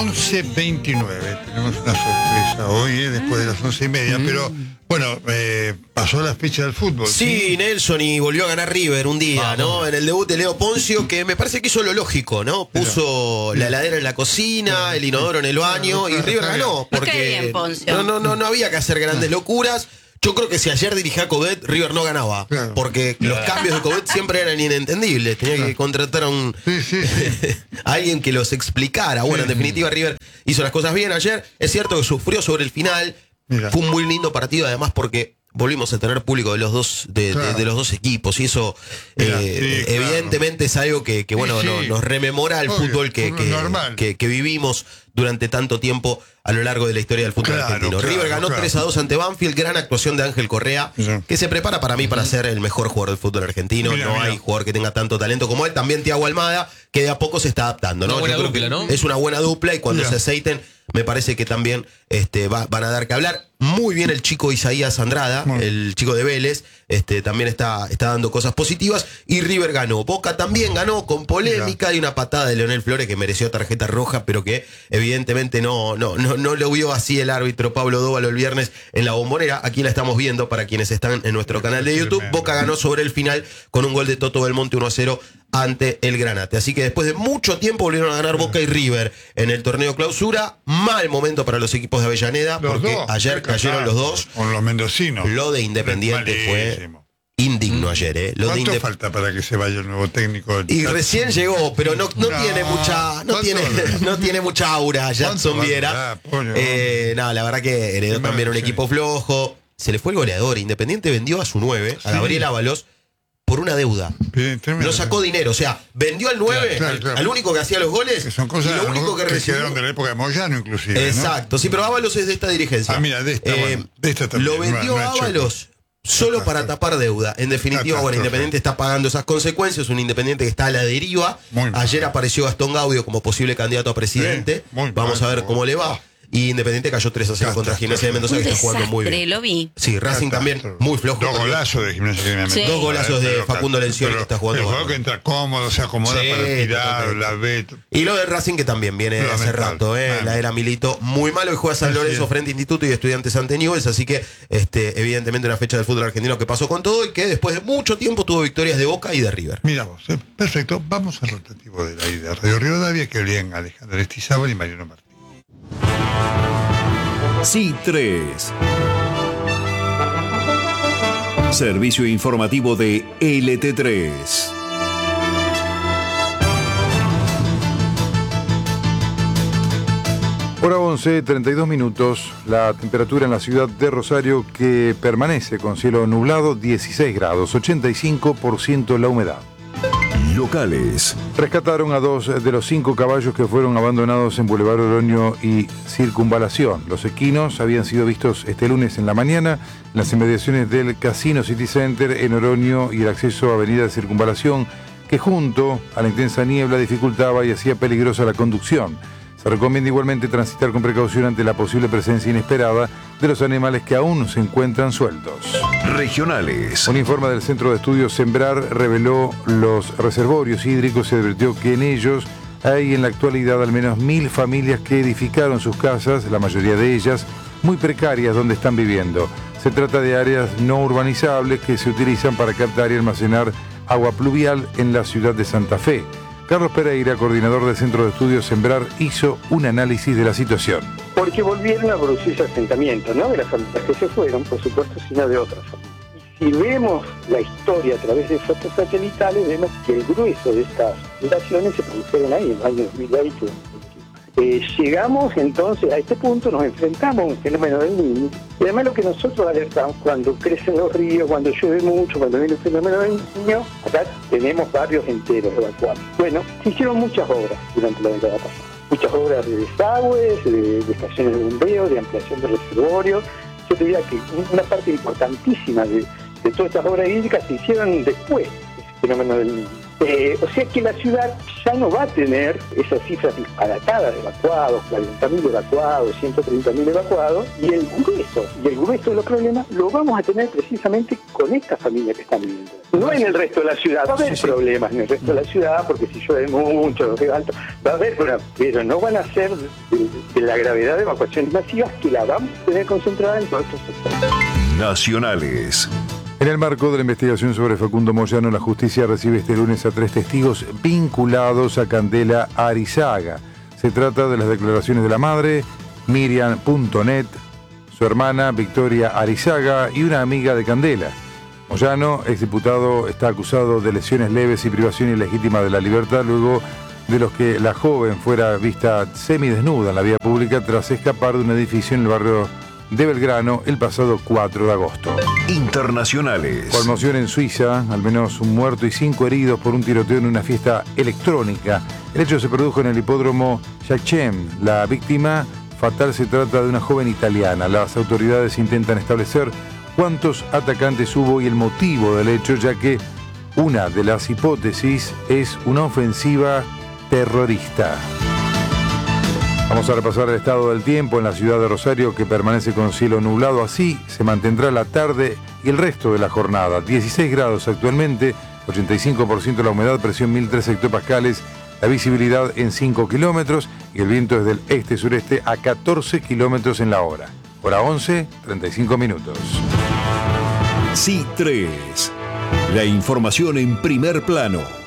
11:29. Tenemos una sorpresa hoy, después de las 11:30, pero bueno, pasó la fecha del fútbol. Sí, Nelson, y volvió a ganar River un día, ¿no? En el debut de Leo Poncio, que me parece que hizo lo lógico, ¿no? Puso la heladera en la cocina, el inodoro en el baño, y River ganó. Porque bien, Poncio. no había que hacer grandes locuras. Yo creo que si ayer dirigía Coudet, River no ganaba. Claro. Porque los cambios de Coudet siempre eran inentendibles. Tenía que contratar a a alguien que los explicara. Bueno, en definitiva, River hizo las cosas bien ayer. Es cierto que sufrió sobre el final. Mira. Fue un muy lindo partido, además, porque volvimos a tener público de los dos de los dos equipos. Y eso, evidentemente, es algo que nos rememora el fútbol que vivimos durante tanto tiempo a lo largo de la historia del fútbol argentino. River ganó 3-2 ante Banfield, gran actuación de Ángel Correa, que se prepara para mí para ser el mejor jugador del fútbol argentino. No hay jugador que tenga tanto talento como él. También Thiago Almada, que de a poco se está adaptando, ¿no? Una buena dupla, ¿no? Es una buena dupla, y cuando se aceiten, me parece que también van a dar que hablar. Muy bien el chico Isaías Andrada, el chico de Vélez, también está dando cosas positivas. Y River ganó. Boca también ganó con polémica y una patada de Leonel Flores que mereció tarjeta roja, pero que evidentemente no lo vio así el árbitro Pablo Dóvalo el viernes en la Bombonera. Aquí la estamos viendo para quienes están en nuestro canal de YouTube. Boca ganó sobre el final con un gol de Toto Belmonte 1-0 ante el Granate. Así que después de mucho tiempo volvieron a ganar Boca y River en el torneo Clausura. Mal momento para los equipos de Avellaneda, porque ayer cayeron los dos. Con los mendocinos. Lo de Independiente fue indigno ayer, ¿eh? ¿Cuánto falta para que se vaya el nuevo técnico? Y recién llegó, pero no tiene mucha aura Jackson Viera. La verdad que heredó también un equipo flojo. Se le fue el goleador. Independiente vendió a su 9, a Gabriel Ábalos, por una deuda. No sacó dinero, o sea, vendió al 9, al único que hacía los goles, que son cosas y lo único que recibió quedaron de la época de Moyano, inclusive. Exacto, sí, pero Ábalos es de esta dirigencia. Mira, de esta también. Lo vendió a Ábalos solo para tapar deuda. En definitiva, Independiente está pagando esas consecuencias. Un Independiente que está a la deriva. Ayer apareció Gastón Gaudio como posible candidato a presidente. Vamos a ver cómo le va. Y Independiente cayó 3-0 contra Gimnasia de Mendoza, que está jugando muy bien. Lo vi. Sí, Racing también muy flojo. Dos golazos de Gimnasia de Mendoza. Dos golazos de Facundo Lencioni, que está jugando. El juego que entra cómodo, se acomoda para tirar, la ve. Y lo de Racing, que también viene hace rato, la era Milito muy malo, y juega San Lorenzo frente a Instituto y Estudiantes ante Newell's. Así que evidentemente una fecha del fútbol argentino que pasó con todo y que después de mucho tiempo tuvo victorias de Boca y de River. Mira vos, perfecto. Vamos al rotativo de la ida. Radio Rivadavia, que olían Alejandro Estizábal y Mariano Martín. C3. Servicio informativo de LT3. Hora 11, 32 minutos. La temperatura en la ciudad de Rosario, que permanece con cielo nublado, 16 grados, 85% la humedad. Locales. Rescataron a 2 de los 5 caballos que fueron abandonados en Boulevard Oroño y Circunvalación. Los equinos habían sido vistos este lunes en la mañana en las inmediaciones del Casino City Center en Oroño y el acceso a Avenida Circunvalación, que junto a la intensa niebla dificultaba y hacía peligrosa la conducción. Se recomienda igualmente transitar con precaución ante la posible presencia inesperada de los animales que aún se encuentran sueltos. Regionales. Un informe del Centro de Estudios Sembrar reveló los reservorios hídricos y advirtió que en ellos hay en la actualidad al menos 1.000 familias que edificaron sus casas, la mayoría de ellas muy precarias donde están viviendo. Se trata de áreas no urbanizables que se utilizan para captar y almacenar agua pluvial en la ciudad de Santa Fe. Carlos Pereira, coordinador del Centro de Estudios Sembrar, hizo un análisis de la situación. Porque volvieron a producirse asentamientos, no de las familias que se fueron, por supuesto, sino de otras familias. Y si vemos la historia a través de fotos satelitales, vemos que el grueso de estas fundaciones se produjeron ahí, en el año 2020. Llegamos entonces a este punto, nos enfrentamos a un fenómeno del Niño, y además lo que nosotros alertamos, cuando crecen los ríos, cuando llueve mucho, cuando viene el fenómeno del Niño, acá tenemos barrios enteros evacuados. Bueno, se hicieron muchas obras durante la década pasada, muchas obras de desagües, de estaciones de bombeo, de ampliación de reservorios. Yo te diría que una parte importantísima de todas estas obras hídricas se hicieron después del fenómeno del Niño. O sea que la ciudad ya no va a tener esas cifras disparatadas de evacuados, 40.000 evacuados, 130.000 evacuados, y el grueso de los problemas lo vamos a tener precisamente con esta familia que están viviendo. No en el resto de la ciudad, va a haber problemas en el resto de la ciudad, porque si llueve mucho, los ríos altos, va a haber problemas, pero no van a ser de la gravedad de evacuaciones masivas que la vamos a tener concentrada en todos estos sectores. Nacionales. En el marco de la investigación sobre Facundo Moyano, la justicia recibe este lunes a 3 testigos vinculados a Candela Arizaga. Se trata de las declaraciones de la madre, Miriam.net, su hermana Victoria Arizaga y una amiga de Candela. Moyano, exdiputado, está acusado de lesiones leves y privación ilegítima de la libertad luego de los que la joven fuera vista semidesnuda en la vía pública tras escapar de un edificio en el barrio de Belgrano el pasado 4 de agosto. Internacionales. Conmoción en Suiza, al menos un muerto y 5 heridos por un tiroteo en una fiesta electrónica. El hecho se produjo en el hipódromo Jachem. La víctima fatal se trata de una joven italiana. Las autoridades intentan establecer cuántos atacantes hubo y el motivo del hecho, ya que una de las hipótesis es una ofensiva terrorista. Vamos a repasar el estado del tiempo en la ciudad de Rosario, que permanece con cielo nublado. Así se mantendrá la tarde y el resto de la jornada. 16 grados actualmente, 85% la humedad, presión 1003 hectopascales, la visibilidad en 5 kilómetros y el viento es del este-sureste a 14 kilómetros en la hora. Hora 11, 35 minutos. C3. La información en primer plano.